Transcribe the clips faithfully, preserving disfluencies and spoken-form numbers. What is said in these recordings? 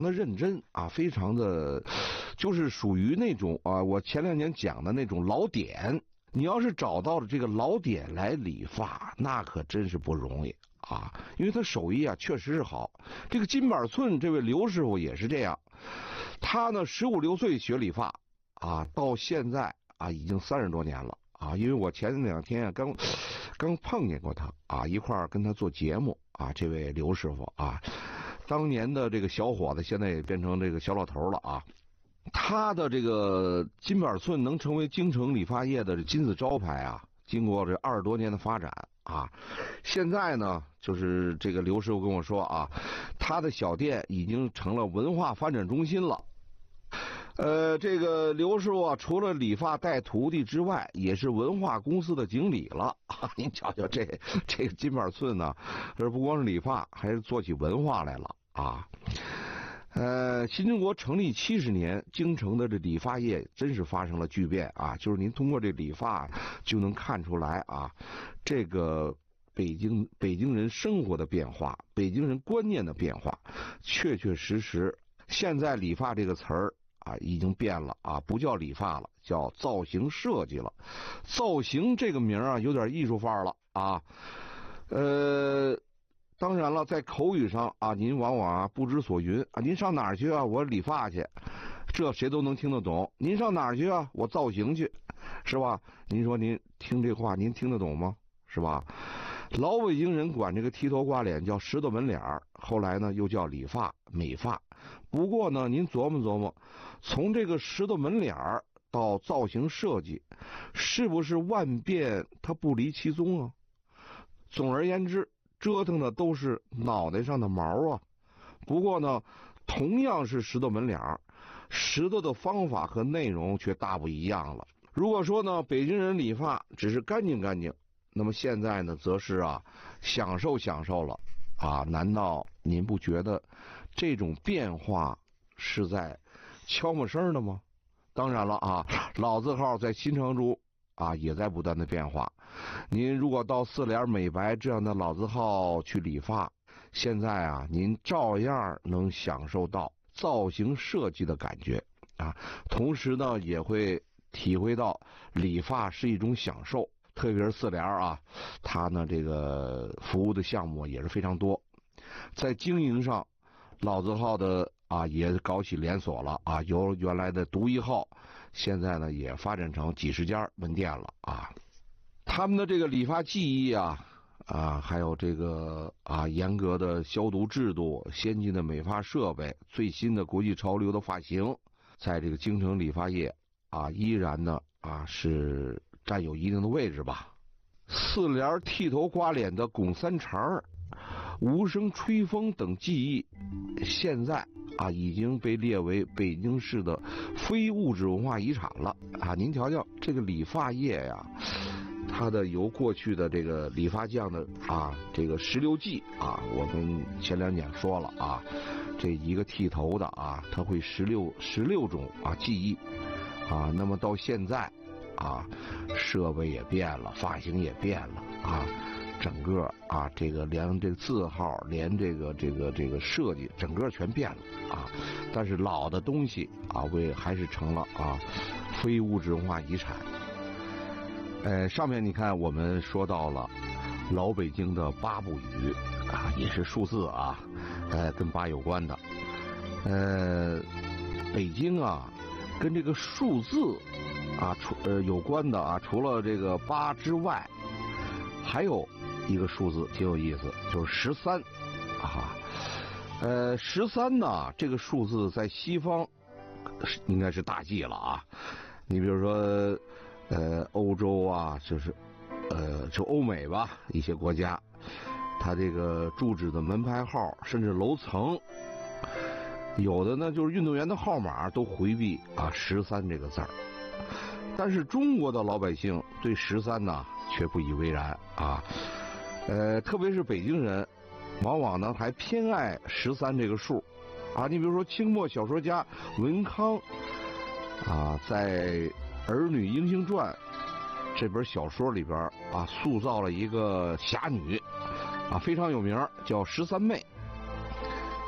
的认真啊，非常的，就是属于那种啊，我前两年讲的那种老点。你要是找到了这个老点来理发，那可真是不容易啊，因为他手艺啊确实是好。这个金板寸这位刘师傅也是这样，他呢十五六岁学理发啊，到现在啊已经三十多年了啊。因为我前两天啊刚刚碰见过他啊，一块儿跟他做节目啊。这位刘师傅啊，当年的这个小伙子，现在也变成这个小老头了啊。他的这个金板寸能成为京城理发业的金字招牌啊，经过这二十多年的发展啊，现在呢，就是这个刘师傅跟我说啊，他的小店已经成了文化发展中心了。呃，这个刘师傅啊，除了理发带徒弟之外，也是文化公司的经理了啊！您瞧瞧这这个金板寸呢，这不光是理发，还是做起文化来了啊！呃，新中国成立七十年，京城的这理发业真是发生了巨变啊！就是您通过这理发就能看出来啊，这个北京北京人生活的变化，北京人观念的变化，确确实实，现在理发这个词儿啊已经变了啊，不叫理发了，叫造型设计了。造型这个名啊，有点艺术范儿了啊，呃。当然了，在口语上啊，您往往啊不知所云啊。您上哪儿去啊？我理发去，这谁都能听得懂。您上哪儿去啊？我造型去，是吧？您说您听这话，您听得懂吗？是吧？老北京人管这个剃头刮脸叫石头门脸儿，后来呢又叫理发美发。不过呢，您琢磨琢磨，从这个石头门脸儿到造型设计，是不是万变它不离其宗啊？总而言之，折腾的都是脑袋上的毛啊。不过呢，同样是石头门脸儿，石头的方法和内容却大不一样了。如果说呢，北京人理发只是干净干净，那么现在呢，则是啊，享受享受了啊。难道您不觉得这种变化是在悄没声的吗？当然了啊，老字号在新长洲啊，也在不断的变化。您如果到四联、美白这样的老字号去理发，现在啊，您照样能享受到造型设计的感觉啊，同时呢，也会体会到理发是一种享受。特别是四联啊，它呢这个服务的项目也是非常多，在经营上，老字号的啊也搞起连锁了啊，由原来的独一号，现在呢也发展成几十家门店了啊。他们的这个理发技艺啊啊，还有这个啊严格的消毒制度、先进的美发设备、最新的国际潮流的发型，在这个京城理发业啊，依然呢啊是占有一定的位置吧。四联剃头刮脸的拱三茬、无声吹风等技艺，现在啊已经被列为北京市的非物质文化遗产了啊！您瞧瞧这个理发业呀，它的由过去的这个理发匠的啊这个十六计啊，我们前两讲说了啊，这一个剃头的啊，他会十六十六种啊技艺啊，那么到现在啊，设备也变了，发型也变了啊。整个啊，这个连这个字号，连这个这个这个设计，整个全变了啊。但是老的东西啊，为还是成了啊非物质文化遗产。呃，上面你看我们说到了老北京的八部语啊，也是数字啊，呃，跟八有关的。呃，北京啊，跟这个数字啊，除呃有关的啊，除了这个八之外，还有一个数字挺有意思，就是十三啊。呃，十三呢，这个数字在西方应该是大忌了啊。你比如说，呃，欧洲啊，就是呃，就欧美吧，一些国家，它这个住址的门牌号，甚至楼层，有的呢就是运动员的号码都回避啊十三这个字儿。但是中国的老百姓对十三呢却不以为然啊。呃，特别是北京人，往往呢还偏爱十三这个数，啊，你比如说清末小说家文康，啊，在《儿女英雄传》这本小说里边啊，塑造了一个侠女，啊，非常有名，叫十三妹。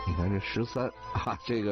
你看这十三啊，这个。